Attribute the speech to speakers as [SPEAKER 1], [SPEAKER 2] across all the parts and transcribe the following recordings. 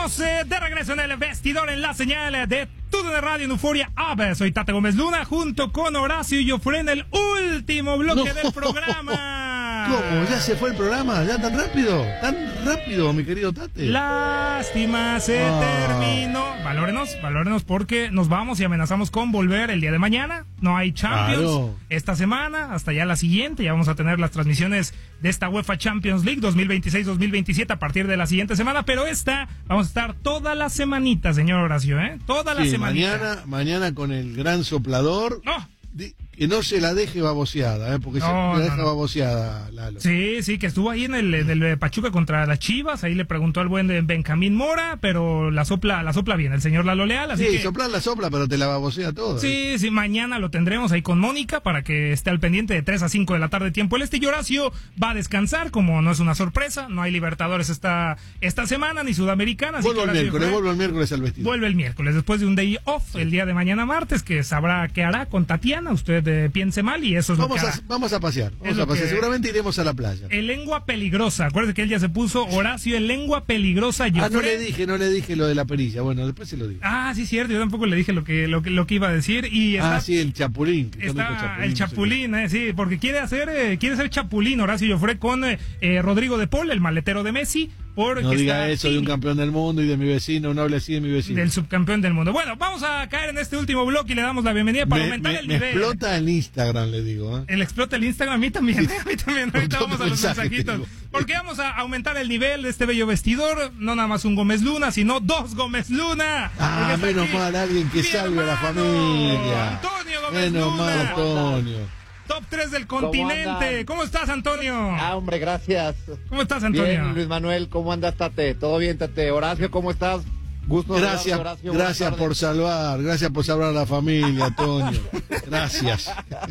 [SPEAKER 1] Estamos de regreso en el vestidor en la señal de TUDN Radio en Euforia App. Soy Tate Gómez Luna junto con Horacio Joffre en el último bloque del programa.
[SPEAKER 2] ¿Cómo? ¿Ya se fue el programa? ¿Ya tan rápido? ¿Tan rápido, mi querido Tate?
[SPEAKER 1] Lástima, se terminó. Valórenos porque nos vamos y amenazamos con volver el día de mañana. No hay Champions esta semana, hasta ya la siguiente. Ya vamos a tener las transmisiones de esta UEFA Champions League 2026-2027 a partir de la siguiente semana, pero vamos a estar toda la semanita, señor Horacio, Toda la semanita.
[SPEAKER 2] Mañana con el gran soplador. Que no se la deje baboseada, porque se la deja baboseada, Lalo.
[SPEAKER 1] Sí, que estuvo ahí en el Pachuca contra las Chivas, ahí le preguntó al buen de Benjamín Mora, pero la sopla bien el señor Lalo Leal. Así que
[SPEAKER 2] soplar la sopla, pero te la babosea toda.
[SPEAKER 1] Sí, mañana lo tendremos ahí con Mónica para que esté al pendiente de 3 a 5 de la tarde tiempo el este. Y Horacio va a descansar, como no es una sorpresa, no hay Libertadores esta semana, ni Sudamericana.
[SPEAKER 2] Vuelvo el miércoles al vestido.
[SPEAKER 1] Vuelve el miércoles, después de un day off, el día de mañana martes, que sabrá qué hará con Tatiana, usted piense mal y eso es
[SPEAKER 2] vamos a pasear, seguramente iremos a la playa.
[SPEAKER 1] El lengua peligrosa, acuérdate que él ya se puso Horacio el lengua peligrosa.
[SPEAKER 2] No le dije lo de la perilla, bueno, después se lo digo.
[SPEAKER 1] Sí, cierto, yo tampoco le dije lo que iba a decir y
[SPEAKER 2] sí, el chapulín.
[SPEAKER 1] El chapulín, sí, porque quiere ser chapulín Horacio Joffre con Rodrigo de Paul, el maletero de Messi.
[SPEAKER 2] No diga eso de un campeón del mundo y de mi vecino, no hable así de mi vecino.
[SPEAKER 1] Del subcampeón del mundo. Bueno, vamos a caer en este último bloque y le damos la bienvenida para aumentar el nivel.
[SPEAKER 2] Me explota el Instagram, le digo.
[SPEAKER 1] ¿El explota el Instagram? A mí también,
[SPEAKER 2] sí.
[SPEAKER 1] A mí también. Ahorita vamos a los mensajitos. Porque vamos a aumentar el nivel de este bello vestidor. No nada más un Gómez Luna, sino 2 Gómez Luna.
[SPEAKER 2] Menos mal, alguien que salve a la familia.
[SPEAKER 1] Antonio Gómez
[SPEAKER 2] Luna.
[SPEAKER 1] Menos
[SPEAKER 2] mal, Antonio.
[SPEAKER 1] Top 3 del continente. ¿Cómo estás, Antonio?
[SPEAKER 3] Hombre, gracias.
[SPEAKER 1] ¿Cómo estás, Antonio?
[SPEAKER 3] Bien, Luis Manuel, ¿cómo andas, Tate? ¿Todo bien, Tate? Horacio, ¿cómo estás? Gusto.
[SPEAKER 2] Gracias,
[SPEAKER 3] Horacio,
[SPEAKER 2] gracias por salvar a la familia, Antonio. Gracias.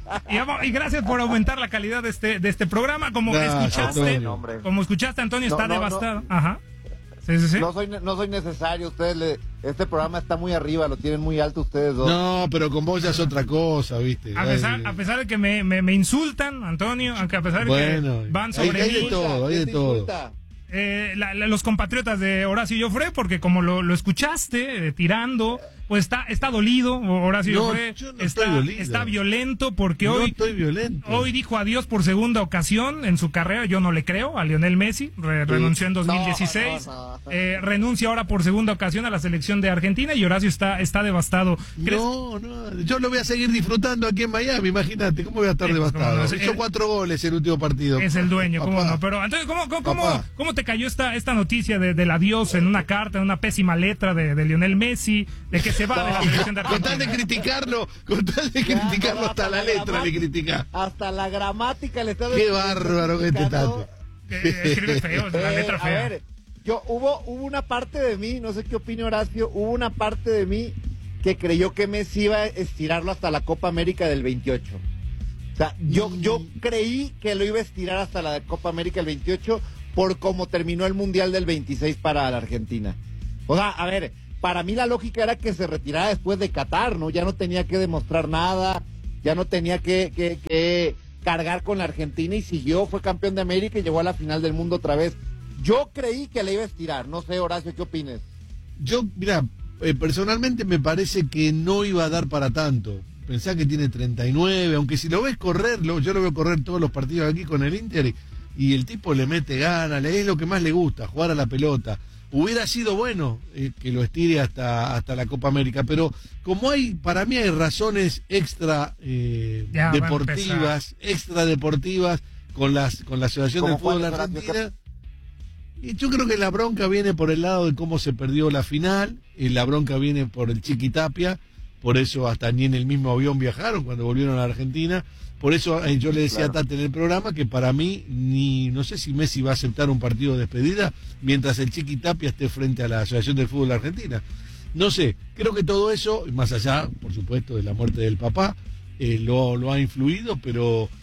[SPEAKER 1] Y gracias por aumentar la calidad de este programa. Como escuchaste, Antonio está devastado.
[SPEAKER 3] No.
[SPEAKER 1] Ajá. Sí.
[SPEAKER 3] No soy necesario, ustedes este programa está muy arriba, lo tienen muy alto ustedes dos.
[SPEAKER 2] No, pero con vos ya es otra cosa, ¿viste?
[SPEAKER 1] A pesar de que me insultan, Antonio, aunque a pesar de que van sobre
[SPEAKER 2] mí. Hay de todo.
[SPEAKER 1] Los compatriotas de Horacio Joffre, porque como lo escuchaste tirando, pues está dolido. Horacio Joffre está violento porque hoy dijo adiós por segunda ocasión en su carrera. Yo no le creo a Lionel Messi, renunció en 2016, renuncia ahora por segunda ocasión a la selección de Argentina y Horacio está devastado.
[SPEAKER 2] No, yo lo voy a seguir disfrutando aquí en Miami, imagínate, ¿cómo voy a estar devastado? Hizo 4 goles el último partido.
[SPEAKER 1] Es el dueño, ¿cómo no? Pero entonces, ¿cómo te cayó esta noticia del adiós en una carta, en una pésima letra de Lionel Messi, de que se va de la selección de Argentina?
[SPEAKER 2] Con tal de criticarlo hasta la letra le critica.
[SPEAKER 3] Hasta la gramática le está
[SPEAKER 2] Qué bárbaro que este Tate.
[SPEAKER 1] Escribe feo, la letra fea.
[SPEAKER 3] A ver, hubo una parte de mí, no sé qué opina Horacio, hubo una parte de mí que creyó que Messi iba a estirarlo hasta la Copa América del 28. O sea, yo creí que lo iba a estirar hasta la Copa América del 28 por cómo terminó el Mundial del 26 para la Argentina. O sea, a ver, para mí la lógica era que se retirara después de Qatar, ¿no? Ya no tenía que demostrar nada, ya no tenía que cargar con la Argentina y siguió, fue campeón de América y llegó a la final del mundo otra vez. Yo creí que le iba a estirar, no sé, Horacio, ¿qué opinas?
[SPEAKER 2] Mira, personalmente me parece que no iba a dar para tanto. Pensá que tiene 39, aunque si lo ves correrlo, yo lo veo correr todos los partidos aquí con el Inter y el tipo le mete ganas, es lo que más le gusta, jugar a la pelota. Hubiera sido bueno que lo estire hasta la Copa América, pero como para mí hay razones extra deportivas con la Asociación del Fútbol Argentina. Y yo creo que la bronca viene por el lado de cómo se perdió la final, y la bronca viene por el Chiqui Tapia, por eso hasta ni en el mismo avión viajaron cuando volvieron a la Argentina. Por eso yo le decía a Tate en el programa que para mí no sé si Messi va a aceptar un partido de despedida mientras el Chiqui Tapia esté frente a la Asociación del Fútbol Argentina. No sé, creo que todo eso, más allá, por supuesto, de la muerte del papá, lo ha influido, pero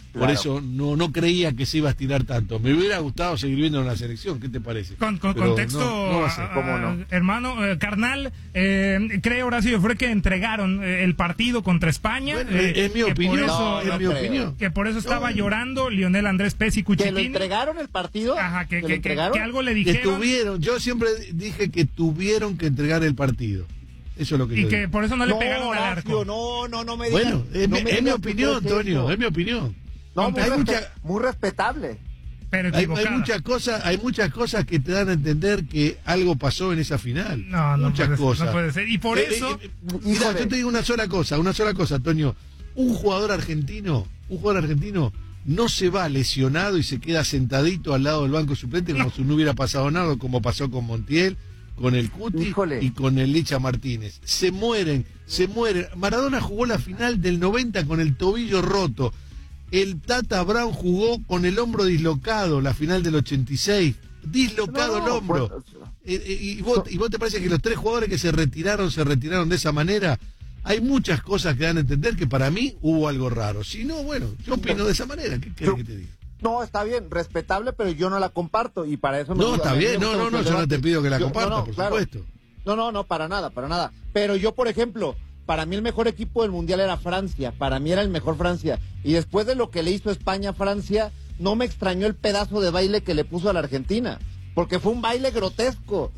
[SPEAKER 2] Por eso no creía que se iba a estirar tanto. Me hubiera gustado seguir viendo en la selección, ¿qué te parece?
[SPEAKER 1] Con contexto, hermano, carnal, cree Horacio Joffre que entregaron el partido contra España.
[SPEAKER 2] Bueno, es mi opinión.
[SPEAKER 1] Que por eso estaba llorando Lionel Andrés Pesci Cuchitini.
[SPEAKER 3] ¿Que le entregaron el partido?
[SPEAKER 1] Ajá, que algo le dijeron.
[SPEAKER 2] Yo siempre dije que tuvieron que entregar el partido. Eso es lo que
[SPEAKER 1] y que por eso no le pegaron al arco.
[SPEAKER 3] No me digas.
[SPEAKER 2] Bueno, es mi opinión, Antonio, es mi opinión.
[SPEAKER 3] No, muy respetable.
[SPEAKER 1] Pero
[SPEAKER 2] hay muchas cosas que te dan a entender que algo pasó en esa final. Muchas cosas.
[SPEAKER 1] No puede ser. Y por eso...
[SPEAKER 2] Mira, yo te digo una sola cosa, Antonio. Un jugador argentino no se va lesionado y se queda sentadito al lado del banco suplente como si no hubiera pasado nada, como pasó con Montiel, con el Cuti y con el Licha Martínez. Se mueren. Maradona jugó la final del 90 con el tobillo roto. El Tata Brown jugó con el hombro dislocado la final del 86. Dislocado el hombro. ¿Y vos te parece que los tres jugadores que se retiraron de esa manera? Hay muchas cosas que dan a entender que para mí hubo algo raro. Si no, bueno, yo opino de esa manera. ¿Qué querés que te diga?
[SPEAKER 3] No, está bien, respetable, pero yo no la comparto y para eso...
[SPEAKER 2] No, está bien, yo no te pido que la compartas, por supuesto.
[SPEAKER 3] No, para nada. Pero yo, por ejemplo... Para mí el mejor equipo del Mundial era Francia, para mí era el mejor Francia. Y después de lo que le hizo España a Francia, no me extrañó el pedazo de baile que le puso a la Argentina, porque fue un baile grotesco.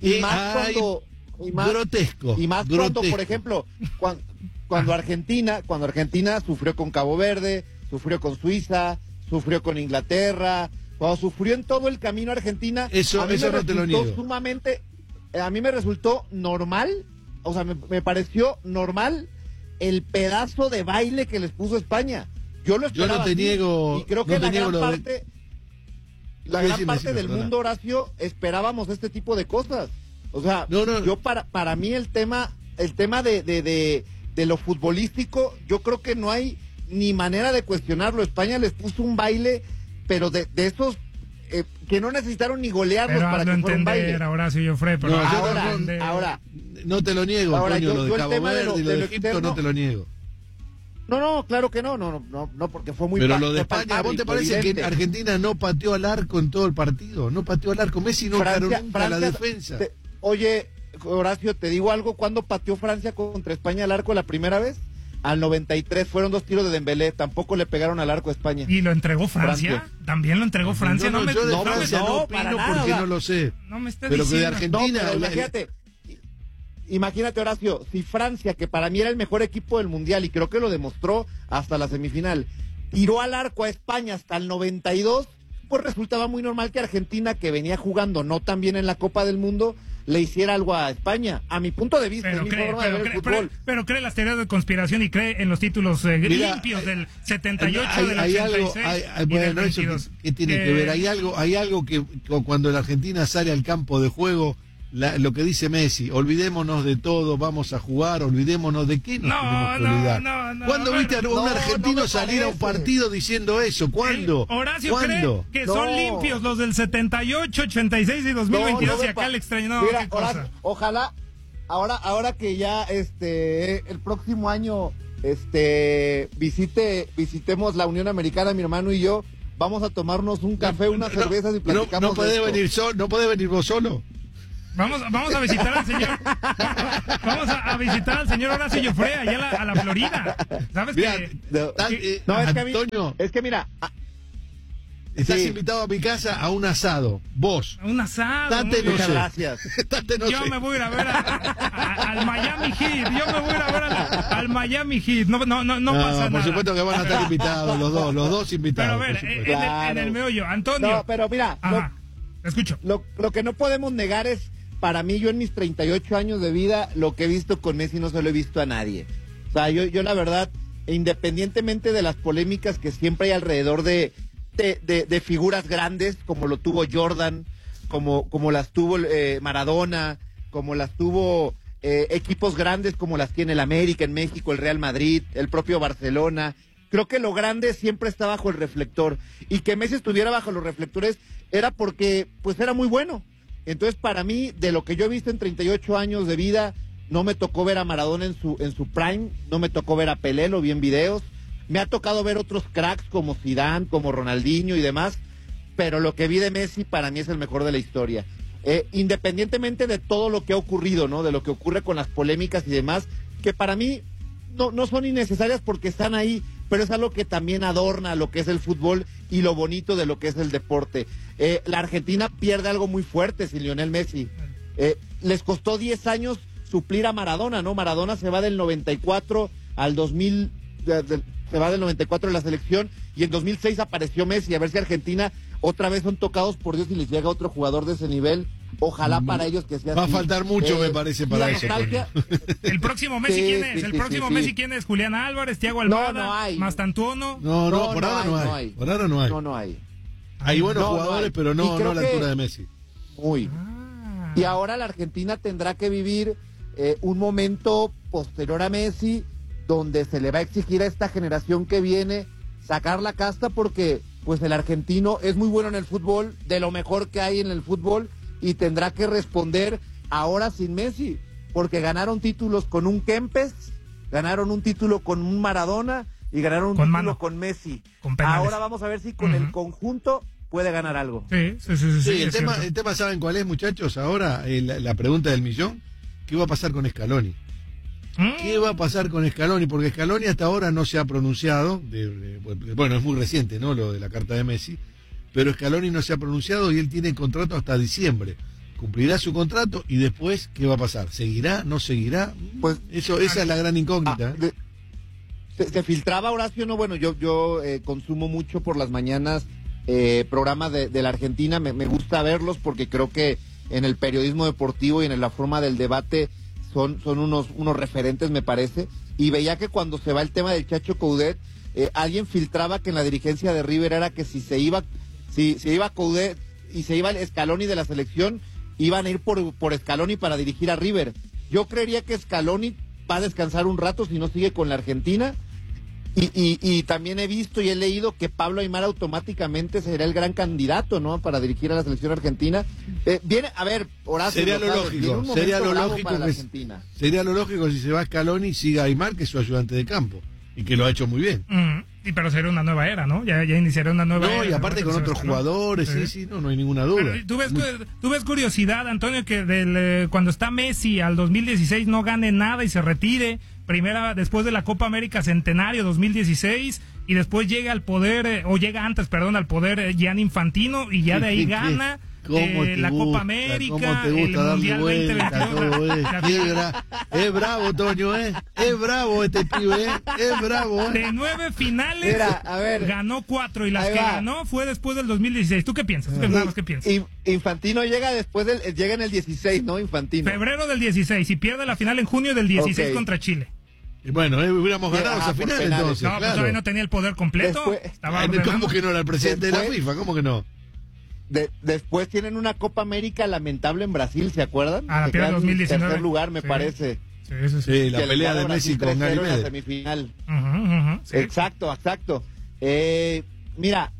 [SPEAKER 2] Grotesco.
[SPEAKER 3] Y más cuando, por ejemplo, cuando Argentina sufrió con Cabo Verde, sufrió con Suiza, sufrió con Inglaterra, cuando sufrió en todo el camino Argentina,
[SPEAKER 2] eso no te lo niego.
[SPEAKER 3] A mí me resultó normal. O sea, me pareció normal el pedazo de baile que les puso España. Yo lo esperaba.
[SPEAKER 2] Yo no te niego.
[SPEAKER 3] Y creo que la gran parte del mundo, Horacio, esperábamos este tipo de cosas. O sea, yo para mí el tema de lo futbolístico, yo creo que no hay ni manera de cuestionarlo. España les puso un baile, pero de esos que no necesitaron ni golearlos para que fuera un baile.
[SPEAKER 1] Horacio Joffre, pero
[SPEAKER 3] ahora
[SPEAKER 2] no te lo niego, Antonio, lo de Cabo Verde y lo de Egipto no te lo niego.
[SPEAKER 3] No, claro que no, porque fue muy...
[SPEAKER 2] Pero lo de España, ¿a vos te parece que Argentina no pateó al arco en todo el partido? No pateó al arco, Messi no paró nunca la defensa.
[SPEAKER 3] Oye, Horacio, te digo algo, ¿cuándo pateó Francia contra España al arco la primera vez? Al 93, fueron 2 tiros de Dembélé, tampoco le pegaron al arco a España.
[SPEAKER 1] ¿Y lo entregó Francia? ¿También lo entregó Francia?
[SPEAKER 2] No opino porque no lo sé.
[SPEAKER 1] No me estés
[SPEAKER 2] pero
[SPEAKER 1] diciendo.
[SPEAKER 2] Que de Argentina...
[SPEAKER 3] Imagínate, Horacio, si Francia, que para mí era el mejor equipo del Mundial, y creo que lo demostró hasta la semifinal, tiró al arco a España hasta el 92, pues resultaba muy normal que Argentina, que venía jugando no tan bien en la Copa del Mundo, le hiciera algo a España. A mi punto de vista,
[SPEAKER 1] pero cree las teorías de conspiración y cree en los títulos limpios del 78, del 86 y del 22.
[SPEAKER 2] ¿Qué tiene que ver? Hay algo que cuando la Argentina sale al campo de juego, lo que dice Messi, olvidémonos de todo, vamos a jugar, olvidémonos de qué nos tenemos que olvidar. ¿Cuándo viste a un argentino salir a un partido diciendo eso? ¿Cuándo?
[SPEAKER 1] Horacio cree que son limpios los del 78, 86 y 2022 y acá el extraño.
[SPEAKER 3] Mira, Horacio, ojalá, ahora que ya el próximo año visitemos la Unión Americana, mi hermano y yo, vamos a tomarnos un café, unas cervezas y platicamos.
[SPEAKER 2] No podés venir vos solo.
[SPEAKER 1] Vamos a visitar al señor. Vamos a visitar al señor Horacio Joffre allá a la Florida. ¿Sabes qué?
[SPEAKER 2] Antonio,
[SPEAKER 3] es que mira,
[SPEAKER 2] estás invitado a mi casa a un asado. Vos.
[SPEAKER 1] A un asado.
[SPEAKER 3] Muchas gracias.
[SPEAKER 1] Yo me voy a ir a ver al Miami Heat. Yo me voy a ir a ver al Miami Heat. No pasa nada.
[SPEAKER 2] Por supuesto que van a estar invitados los dos invitados.
[SPEAKER 1] Pero a ver, en el meollo, Antonio.
[SPEAKER 3] No, pero mira.
[SPEAKER 1] Te escucho.
[SPEAKER 3] Lo que no podemos negar es, para mí, yo en mis 38 años de vida, lo que he visto con Messi no se lo he visto a nadie. O sea, yo la verdad, independientemente de las polémicas que siempre hay alrededor de figuras grandes, como lo tuvo Jordan, como las tuvo Maradona, como las tuvo equipos grandes como las tiene el América en México, el Real Madrid, el propio Barcelona. Creo que lo grande siempre está bajo el reflector, y que Messi estuviera bajo los reflectores era porque pues era muy bueno. Entonces, para mí, de lo que yo he visto en 38 años de vida, no me tocó ver a Maradona en su prime, no me tocó ver a Pelé, lo vi en videos, Me ha tocado ver otros cracks como Zidane, como Ronaldinho y demás, pero lo que vi de Messi para mí es el mejor de la historia. Independientemente de todo lo que ha ocurrido, ¿no? De lo que ocurre con las polémicas y demás, que para mí no son innecesarias porque están ahí, pero es algo que también adorna lo que es el fútbol y lo bonito de lo que es el deporte. La Argentina pierde algo muy fuerte sin Lionel Messi. Les costó 10 años suplir a Maradona, ¿no? Maradona se va del 94 al 2000, se va del 94 de la selección, y en 2006 apareció Messi. A ver si Argentina otra vez son tocados por Dios y les llega otro jugador de ese nivel. Ojalá para ellos que sea
[SPEAKER 2] va
[SPEAKER 3] así.
[SPEAKER 2] a faltar mucho, me parece, para eso.
[SPEAKER 1] El próximo Messi, ¿quién es? El próximo Messi, ¿quién es? ¿Julián Álvarez, Thiago Almada,
[SPEAKER 3] no hay.
[SPEAKER 1] Mastantuono?
[SPEAKER 2] No, por ahora no hay. Por ahora no hay.
[SPEAKER 3] No hay.
[SPEAKER 2] Hay buenos jugadores, pero no a la altura de Messi.
[SPEAKER 3] Muy. Y ahora la Argentina tendrá que vivir un momento posterior a Messi, donde se le va a exigir a esta generación que viene sacar la casta, porque pues el argentino es muy bueno en el fútbol, de lo mejor que hay en el fútbol, y tendrá que responder ahora sin Messi, porque ganaron títulos con un Kempes, ganaron un título con un Maradona y ganaron un título con Messi. Ahora vamos a ver si con el conjunto puede ganar algo.
[SPEAKER 2] Sí, el tema, ¿saben cuál es, muchachos? Ahora la pregunta del millón, ¿qué va a pasar con Scaloni? ¿Qué va a pasar con Scaloni? Porque Scaloni hasta ahora no se ha pronunciado, bueno, es muy reciente, ¿no? Lo de la carta de Messi, pero Scaloni no se ha pronunciado y él tiene contrato hasta diciembre. Cumplirá su contrato y después, ¿qué va a pasar? ¿Seguirá? ¿No seguirá? Pues esa es la gran incógnita.
[SPEAKER 3] Se filtraba, Horacio, no, bueno, yo consumo mucho por las mañanas programas de la Argentina, me gusta verlos porque creo que en el periodismo deportivo y en la forma del debate son unos referentes, me parece, y veía que cuando se va el tema del Chacho Coudet, alguien filtraba que en la dirigencia de River era que si se iba Coudet y se iba el Scaloni de la selección, iban a ir por Scaloni para dirigir a River. Yo creería que Scaloni va a descansar un rato si no sigue con la Argentina, y también he visto y he leído que Pablo Aimar automáticamente será el gran candidato, ¿no? Para dirigir a la selección argentina. Viene, a ver, Horacio,
[SPEAKER 2] sería lo lógico si se va Scaloni, siga Aimar, que es su ayudante de campo y que lo ha hecho muy bien.
[SPEAKER 1] Pero será una nueva era, ¿no? Ya iniciará una nueva era.
[SPEAKER 2] No, y aparte con otros jugadores, no hay ninguna duda.
[SPEAKER 1] Pero, ¿tú ves curiosidad, Antonio, que cuando está Messi al 2016 no gane nada y se retire? Después de la Copa América Centenario 2016, y después llega al poder, al poder Gianni Infantino, y ya de ahí gana la Copa América, el Mundial 2022.
[SPEAKER 2] Es bravo, Toño, es bravo este pibe, es bravo.
[SPEAKER 1] De 9 finales, ganó 4, y las que ganó fue después del 2016. ¿Tú qué piensas? ¿Qué piensas?
[SPEAKER 3] Infantino llega llega en el 16, ¿no? Infantino.
[SPEAKER 1] Febrero del 16, y pierde la final en junio del 16 contra Chile.
[SPEAKER 2] Y bueno, hubiéramos ganado esa final entonces.
[SPEAKER 1] No, pues todavía no tenía el poder completo.
[SPEAKER 2] ¿Cómo que no era el presidente de la FIFA? ¿Cómo que no?
[SPEAKER 3] Después tienen una Copa América lamentable en Brasil, ¿se acuerdan?
[SPEAKER 1] La pierde en 2019.
[SPEAKER 3] En tercer lugar, me parece.
[SPEAKER 2] Sí, la pelea de Messi con Gary Medel.
[SPEAKER 3] En la semifinal.
[SPEAKER 1] Sí.
[SPEAKER 3] Exacto. Mira,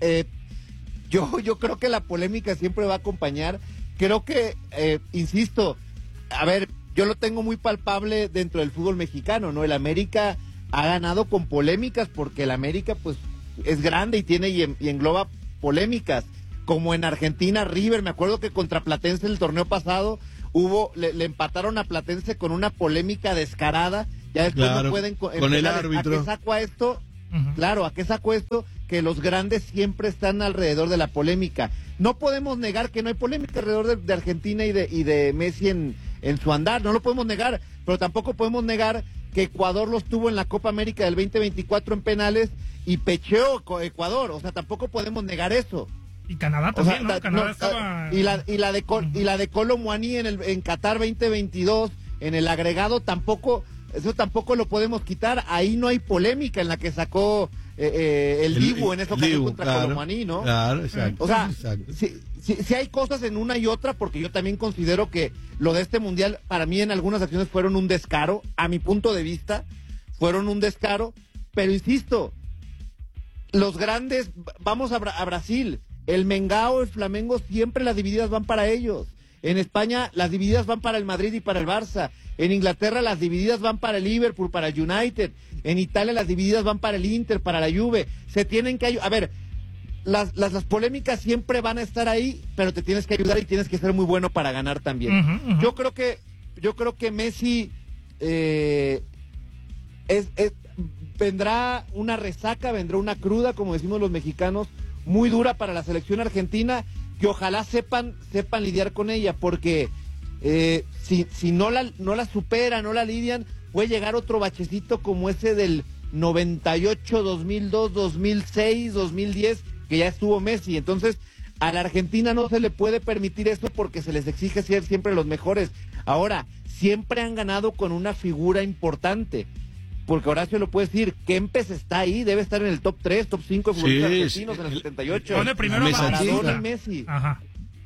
[SPEAKER 3] yo creo que la polémica siempre va a acompañar. Creo que, insisto, a ver, yo lo tengo muy palpable dentro del fútbol mexicano, ¿no? El América ha ganado con polémicas porque el América, pues, es grande y tiene y engloba polémicas. Como en Argentina, River, me acuerdo que contra Platense el torneo pasado le empataron a Platense con una polémica descarada. Ya después no pueden
[SPEAKER 2] con el árbitro.
[SPEAKER 3] ¿A qué saco a esto? Claro, ¿a qué saco esto? Que los grandes siempre están alrededor de la polémica. No podemos negar que no hay polémica alrededor de Argentina y de Messi en su andar, no lo podemos negar, pero tampoco podemos negar que Ecuador los tuvo en la Copa América del 2024 en penales y pecheó Ecuador, o sea, tampoco podemos negar eso.
[SPEAKER 1] Y Canadá también, ¿no? Canadá estaba...
[SPEAKER 3] Y la de Colo Muani en Qatar 2022, en el agregado, tampoco lo podemos quitar. Ahí no hay polémica en la que sacó el Dibu en esa ocasión contra Colo Muani, ¿no?
[SPEAKER 2] Claro, exacto.
[SPEAKER 3] O sea, si hay cosas en una y otra, porque yo también considero que lo de este mundial, para mí en algunas acciones fueron un descaro, a mi punto de vista, fueron un descaro, pero insisto, los grandes, vamos a Brasil, el Mengao, el Flamengo, siempre las divididas van para ellos. En España las divididas van para el Madrid y para el Barça. En Inglaterra las divididas van para el Liverpool, para el United. En Italia las divididas van para el Inter, para la Juve. Se tienen que ayudar. A ver, las polémicas siempre van a estar ahí, pero te tienes que ayudar y tienes que ser muy bueno para ganar también. Yo creo que Messi vendrá una resaca, vendrá una cruda, como decimos los mexicanos, muy dura para la selección argentina, que ojalá sepan lidiar con ella, porque si no la supera, no la lidian, puede llegar otro bachecito como ese del 98, 2002, 2006, 2010, que ya estuvo Messi. Entonces, a la Argentina no se le puede permitir esto porque se les exige ser siempre los mejores. Ahora, siempre han ganado con una figura importante. Porque Horacio lo puede decir, Kempes está ahí, debe estar en el top 3, top 5 de futbolistas argentinos en el 78.
[SPEAKER 1] Pone primero
[SPEAKER 3] Maradona y Messi.
[SPEAKER 1] Ajá.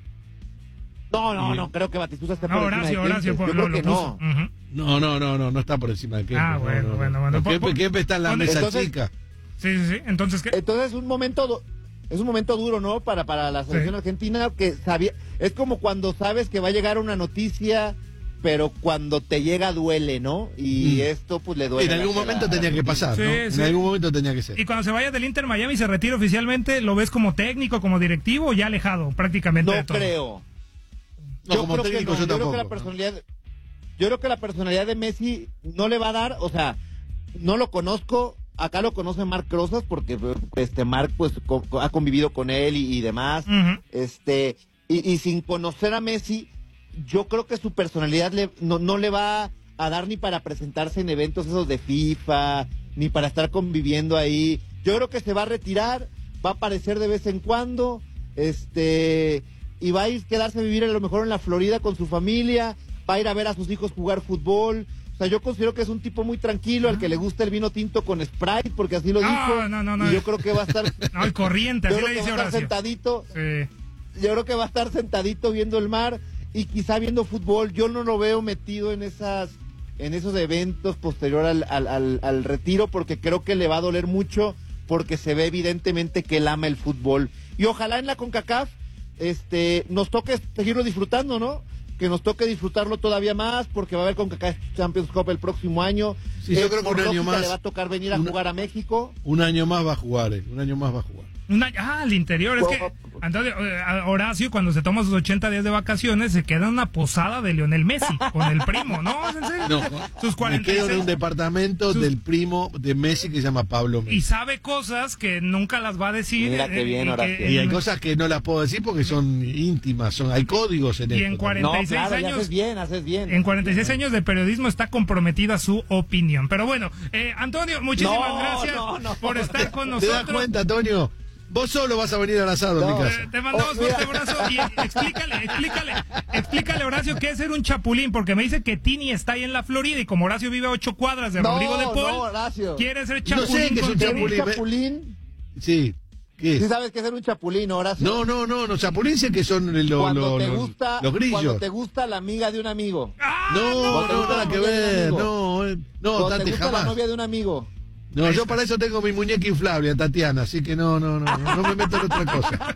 [SPEAKER 3] No, creo que Batistuta está por encima de Kempes.
[SPEAKER 1] Horacio,
[SPEAKER 3] yo creo que no.
[SPEAKER 2] No está por encima de Kempes.
[SPEAKER 1] Bueno.
[SPEAKER 2] Kempes está en la mesa chica.
[SPEAKER 1] Sí. Entonces, ¿qué?
[SPEAKER 3] Entonces es un momento duro, ¿no? Para la selección argentina, que es como cuando sabes que va a llegar una noticia, pero cuando te llega duele, ¿no? Y esto pues le duele.
[SPEAKER 2] En algún momento tenía que pasar, ¿no? En algún momento tenía que ser.
[SPEAKER 1] Y cuando se vaya del Inter Miami y se retire oficialmente, ¿lo ves como técnico, como directivo o ya alejado prácticamente de todo?
[SPEAKER 3] No creo.
[SPEAKER 2] No, como técnico yo tampoco.
[SPEAKER 3] Yo creo que la personalidad de Messi no le va a dar, o sea, no lo conozco. Acá lo conoce Marc Rosas porque Marc pues ha convivido con él y demás. Y sin conocer a Messi, yo creo que su personalidad no le va a dar ni para presentarse en eventos esos de FIFA, ni para estar conviviendo ahí. Yo creo que se va a retirar, va a aparecer de vez en cuando, y va a ir quedarse a vivir a lo mejor en la Florida con su familia, va a ir a ver a sus hijos jugar fútbol. O sea, yo considero que es un tipo muy tranquilo, al que le gusta el vino tinto con Sprite, porque así lo dijo.
[SPEAKER 1] No.
[SPEAKER 3] Y yo creo que va a estar...
[SPEAKER 1] No, el corriente, así le dice Horacio.
[SPEAKER 3] Sentadito.
[SPEAKER 1] Sí.
[SPEAKER 3] Yo creo que va a estar sentadito viendo el mar y quizá viendo fútbol. Yo no lo veo metido en esos eventos posterior al retiro, porque creo que le va a doler mucho, porque se ve evidentemente que él ama el fútbol. Y ojalá en la CONCACAF nos toque seguirlo disfrutando, ¿no? Que nos toque disfrutarlo todavía más, porque va a haber CONCACAF Champions Cup el próximo año.
[SPEAKER 2] Sí, yo creo que un año más
[SPEAKER 3] le va a tocar venir a jugar a México.
[SPEAKER 2] Un año más va a jugar,
[SPEAKER 1] al interior, es que entonces, Horacio, cuando se toma sus 80 días de vacaciones, se queda en una posada de Lionel Messi, con el primo, ¿no? ¿Es en serio?
[SPEAKER 2] No,
[SPEAKER 1] sus 46,
[SPEAKER 2] me quedo en un departamento del primo de Messi que se llama Pablo Messi.
[SPEAKER 1] Y sabe cosas que nunca las va a decir.
[SPEAKER 3] Mira qué bien, Horacio.
[SPEAKER 2] Y hay cosas que no las puedo decir porque son íntimas, hay códigos en esto.
[SPEAKER 1] Y en 46 años...
[SPEAKER 3] haces bien.
[SPEAKER 1] En 46 años de periodismo está comprometida su opinión. Pero bueno, Antonio, muchísimas gracias por estar con nosotros.
[SPEAKER 2] ¿Te das cuenta, Antonio? Vos solo vas a venir al asado en mi casa.
[SPEAKER 1] Te mandamos fuerte abrazo y explícale, Horacio, qué es ser un chapulín, porque me dice que Tini está ahí en la Florida y como Horacio vive a 8 cuadras de Rodrigo de Paul, quiere ser chapulín.
[SPEAKER 2] No sé qué es un chapulín.
[SPEAKER 3] ¿Chapulín?
[SPEAKER 2] Sí. ¿Qué es?
[SPEAKER 3] ¿Sí sabes qué es ser un chapulín, Horacio?
[SPEAKER 2] No, chapulín sé que son los grillos.
[SPEAKER 3] Cuando te gusta la amiga de un amigo.
[SPEAKER 2] No, nada que ver. No,
[SPEAKER 3] Tati, te gusta jamás. La novia de un amigo.
[SPEAKER 2] No, yo para eso tengo mi muñeca inflable, Tatiana, así que no me meto en otra cosa.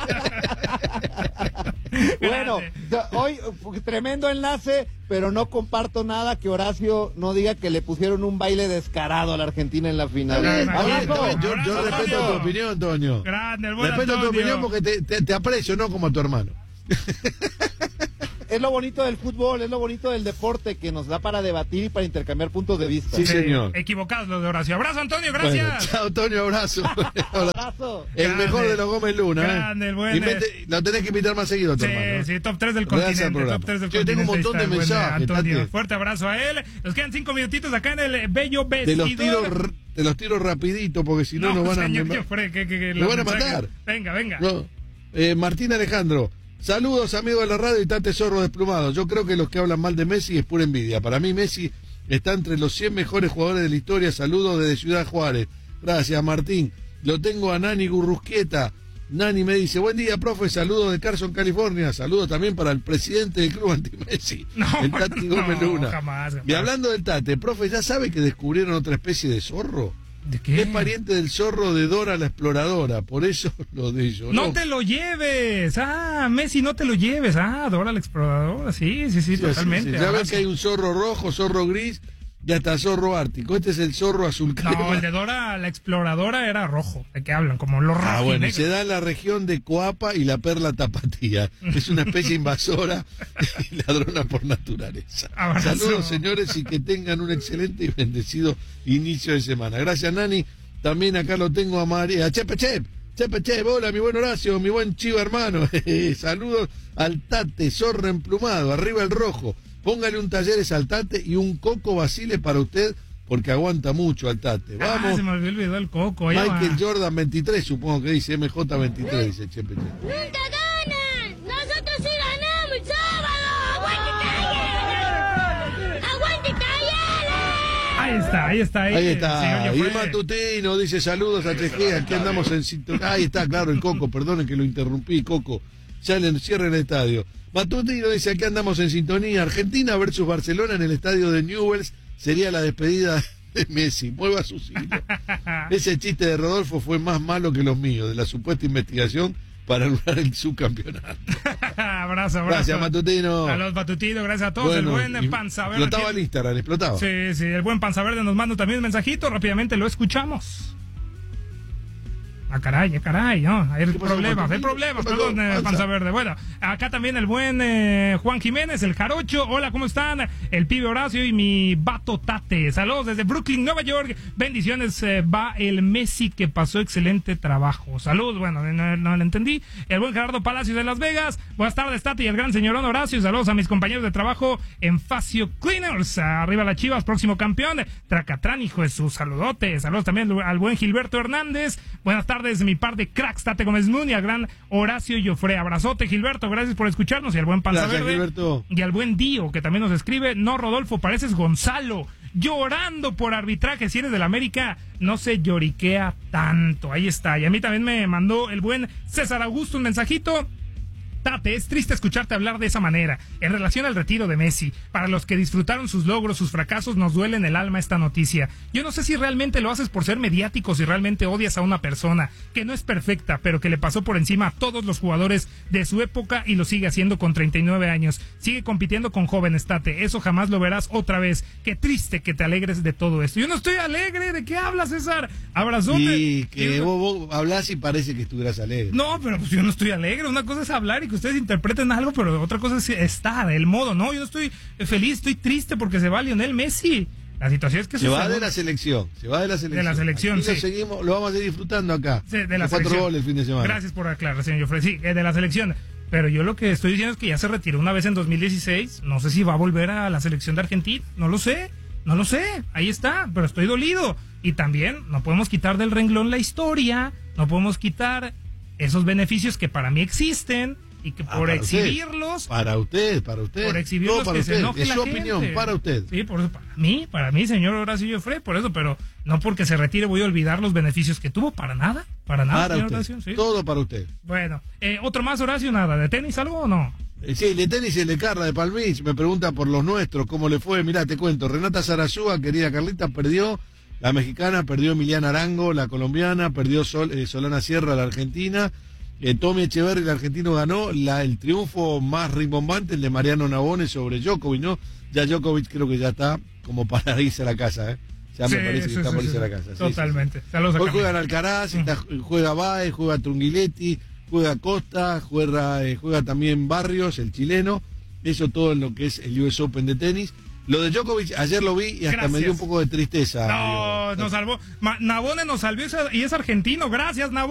[SPEAKER 3] Bueno, hoy tremendo enlace, pero no comparto nada que Horacio no diga que le pusieron un baile descarado a la Argentina en la final.
[SPEAKER 2] Yo respeto tu opinión, Toño.
[SPEAKER 1] Grande, el buen
[SPEAKER 2] respeto
[SPEAKER 1] Antonio.
[SPEAKER 2] Tu opinión porque te aprecio, no como a tu hermano.
[SPEAKER 3] Es lo bonito del fútbol, es lo bonito del deporte, que nos da para debatir y para intercambiar puntos de vista.
[SPEAKER 2] Sí, señor.
[SPEAKER 1] Equivocados los de Horacio. Abrazo, Antonio, gracias.
[SPEAKER 2] Bueno, chao, Antonio, abrazo.
[SPEAKER 3] Abrazo.
[SPEAKER 2] El
[SPEAKER 1] grande,
[SPEAKER 2] mejor de los Gómez Luna.
[SPEAKER 1] Grande, el bueno.
[SPEAKER 2] Lo tenés que invitar más seguido, tu hermano.
[SPEAKER 1] Sí, top 3 del continente. Top 3 del
[SPEAKER 2] Yo tengo un montón de mensajes,
[SPEAKER 1] Antonio, fuerte abrazo a él. Nos quedan 5 minutitos acá en el bello vestidor.
[SPEAKER 2] Te los tiro rapidito, porque si no nos van a...
[SPEAKER 1] Lo
[SPEAKER 2] van a matar.
[SPEAKER 1] Venga.
[SPEAKER 2] No. Martín Alejandro. Saludos, amigos de la radio y Tate Zorro desplumado. Yo creo que los que hablan mal de Messi es pura envidia. Para mí Messi está entre los 100 mejores jugadores de la historia. Saludos desde Ciudad Juárez. Gracias, Martín. Lo tengo a Nani Gurrusquieta. Nani me dice, buen día, profe, saludos de Carson, California. Saludos también para el presidente del club anti-Messi, el Tati Gómez Luna.
[SPEAKER 1] Jamás.
[SPEAKER 2] Y hablando del Tate, profe, ¿ya sabe que descubrieron otra especie de zorro?
[SPEAKER 1] ¿De qué?
[SPEAKER 2] Es pariente del zorro de Dora la Exploradora, por eso lo de ellos.
[SPEAKER 1] ¡No te lo lleves! Messi, no te lo lleves. Dora la Exploradora, sí, totalmente.
[SPEAKER 2] Sí. Ya ves que hay un zorro rojo, zorro gris y hasta zorro ártico. Este es el zorro azul crema.
[SPEAKER 1] No, el de Dora la Exploradora era rojo. ¿De qué hablan? Como los rojos.
[SPEAKER 2] Bueno, se da en la región de Coapa y la perla tapatía. Es una especie invasora y ladrona por naturaleza.
[SPEAKER 1] Abrazo.
[SPEAKER 2] Saludos, señores, y que tengan un excelente y bendecido inicio de semana. Gracias, Nani. También acá lo tengo a María. Chepe, hola, mi buen Horacio, mi buen Chivo hermano. Saludos al Tate, zorro emplumado, arriba el rojo. Póngale un Talleres al Tate y un Coco Basile para usted, porque aguanta mucho al Tate. Vamos.
[SPEAKER 1] Se me olvidó el Coco.
[SPEAKER 2] Michael Jordan 23, supongo que dice MJ23, dice Chepe.
[SPEAKER 4] ¡Nunca ganan! ¡Nosotros sí ganamos el sábado! ¡Aguante Talleres!
[SPEAKER 1] Ahí está.
[SPEAKER 2] Y Matutino dice saludos a TG, aquí andamos en sintonía. Ahí está, claro, el Coco, perdonen que lo interrumpí, Coco. Ya le cierren el estadio. Matutino dice, aquí andamos en sintonía. Argentina versus Barcelona en el estadio de Newell's sería la despedida de Messi. Mueva su silla. Ese chiste de Rodolfo fue más malo que los míos, de la supuesta investigación para anular el subcampeonato.
[SPEAKER 1] Abrazo.
[SPEAKER 2] Gracias, Matutino.
[SPEAKER 1] A los Matutinos, gracias a todos.
[SPEAKER 2] Bueno,
[SPEAKER 1] el buen Panza Verde.
[SPEAKER 2] Explotaba el Instagram, explotaba.
[SPEAKER 1] Sí, el buen Panza Verde nos manda también un mensajito. Rápidamente lo escuchamos. Caray, no, hay problemas, perdón, Panza Verde. Bueno, acá también el buen Juan Jiménez, el Jarocho. Hola, ¿cómo están? El pibe Horacio y mi vato Tate. Saludos desde Brooklyn, Nueva York. Bendiciones, va el Messi que pasó excelente trabajo. Saludos, bueno, no lo entendí. El buen Gerardo Palacios de Las Vegas. Buenas tardes, Tate y el gran señorón Horacio. Saludos a mis compañeros de trabajo en Facio Cleaners. Arriba las Chivas, próximo campeón. Tracatrán, hijo de sus saludotes. Saludos también al buen Gilberto Hernández. Buenas tardes, mi par de cracks, Tate Gómez Moon y al gran Horacio Joffre. Abrazote, Gilberto, gracias por escucharnos, y al buen Panza Verde, Gilberto. Y al buen Dio, que también nos escribe, no, Rodolfo, pareces Gonzalo, llorando por arbitraje, si eres del América, no se lloriquea tanto. Ahí está, y a mí también me mandó el buen César Augusto un mensajito. Tate, es triste escucharte hablar de esa manera en relación al retiro de Messi. Para los que disfrutaron sus logros, sus fracasos, nos duele en el alma esta noticia. Yo no sé si realmente lo haces por ser mediático, si realmente odias a una persona que no es perfecta, pero que le pasó por encima a todos los jugadores de su época y lo sigue haciendo con 39 años. Sigue compitiendo con jóvenes, Tate. Eso jamás lo verás otra vez. Qué triste que te alegres de todo esto. Yo no estoy alegre. ¿De qué hablas, César? Abrazote.
[SPEAKER 2] Y que vos hablás y parece que estuvieras alegre.
[SPEAKER 1] No, pero pues yo no estoy alegre. Una cosa es hablar y que ustedes interpreten algo, pero otra cosa es estar, el modo, ¿no? Yo no estoy feliz, estoy triste porque se va Lionel Messi. La situación es que
[SPEAKER 2] se va de la selección. De la selección,
[SPEAKER 1] sí.
[SPEAKER 2] Lo vamos a ir disfrutando acá.
[SPEAKER 1] Sí, de la
[SPEAKER 2] 4 goles el fin de semana.
[SPEAKER 1] Gracias por aclarar, señor Joffre. Sí, de la selección. Pero yo lo que estoy diciendo es que ya se retiró una vez en 2016. No sé si va a volver a la selección de Argentina. No lo sé. Ahí está, pero estoy dolido. Y también no podemos quitar del renglón la historia. No podemos quitar esos beneficios que para mí existen. Y que por exhibirlos...
[SPEAKER 2] Para usted.
[SPEAKER 1] Por exhibirlos,
[SPEAKER 2] para
[SPEAKER 1] que
[SPEAKER 2] usted.
[SPEAKER 1] se enoje
[SPEAKER 2] es
[SPEAKER 1] la
[SPEAKER 2] su
[SPEAKER 1] gente.
[SPEAKER 2] opinión, para usted.
[SPEAKER 1] Sí, por eso, para mí, señor Horacio Joffre, por eso, pero no porque se retire voy a olvidar los beneficios que tuvo, para nada,
[SPEAKER 2] para
[SPEAKER 1] señor
[SPEAKER 2] usted.
[SPEAKER 1] Horacio, ¿sí?
[SPEAKER 2] Todo para usted.
[SPEAKER 1] Bueno, otro más, Horacio, nada, ¿de tenis algo o no?
[SPEAKER 2] Sí, el de tenis y el de Carla de Palmich, me pregunta por los nuestros, cómo le fue. Mirá, te cuento, Renata Zarazúa, querida Carlita, perdió, la mexicana, perdió Emiliana Arango, la colombiana, perdió Solana Sierra, la argentina. Tommy Echeverri, el argentino, ganó el triunfo más rimbombante, el de Mariano Navone sobre Djokovic, ¿no? Ya Djokovic creo que ya está como para irse a la casa, ¿eh? Ya me parece que está por irse a la casa.
[SPEAKER 1] Totalmente.
[SPEAKER 2] Sí. Hoy juegan Alcaraz, juega Baez, juega Trunguiletti, juega Costa, juega también Barrios, el chileno. Eso todo en lo que es el US Open de tenis. Lo de Djokovic, ayer lo vi y hasta me dio un poco de tristeza.
[SPEAKER 1] No, nos salvó. Navone nos salvó y es argentino. Gracias, Navone.